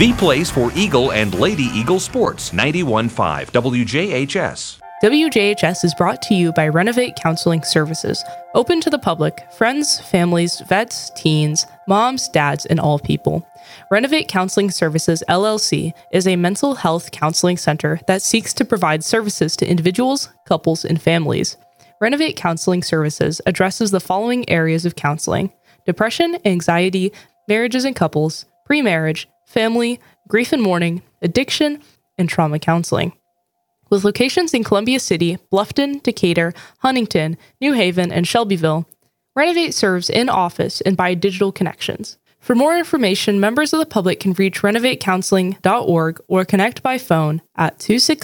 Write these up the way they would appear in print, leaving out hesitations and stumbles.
The place for Eagle and Lady Eagle sports, 91.5 WJHS. WJHS is brought to you by Renovate Counseling Services, open to the public, friends, families, vets, teens, moms, dads, and all people. Renovate Counseling Services, LLC, is a mental health counseling center that seeks to provide services to individuals, couples, and families. Renovate Counseling Services addresses the following areas of counseling: depression, anxiety, marriages and couples, pre-marriage, family, grief and mourning, addiction, and trauma counseling. With locations in Columbia City, Bluffton, Decatur, Huntington, New Haven, and Shelbyville, Renovate serves in office and by digital connections. For more information, members of the public can reach renovatecounseling.org or connect by phone at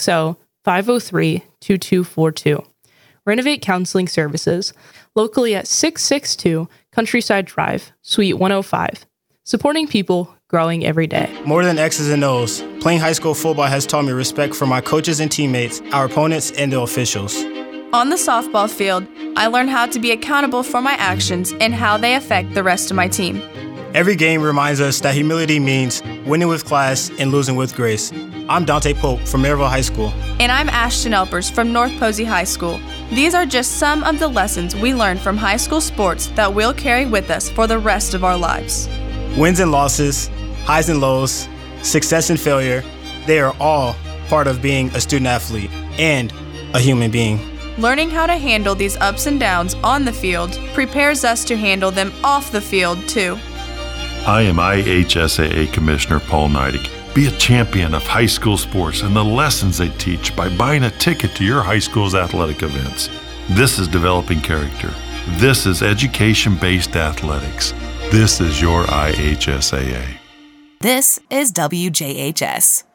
260-503-2242. Renovate Counseling Services, locally at 662 Countryside Drive, Suite 105. Supporting people, growing every day. More than X's and O's, playing high school football has taught me respect for my coaches and teammates, our opponents, and the officials. On the softball field, I learned how to be accountable for my actions and how they affect the rest of my team. Every game reminds us that humility means winning with class and losing with grace. I'm Dante Pope from Maryville High School. And I'm Ashton Elpers from North Posey High School. These are just some of the lessons we learned from high school sports that we'll carry with us for the rest of our lives. Wins and losses, highs and lows, success and failure, they are all part of being a student athlete and a human being. Learning how to handle these ups and downs on the field prepares us to handle them off the field, too. I am IHSAA Commissioner Paul Neidig. Be a champion of high school sports and the lessons they teach by buying a ticket to your high school's athletic events. This is developing character. This is education-based athletics. This is your IHSAA. This is WJHS.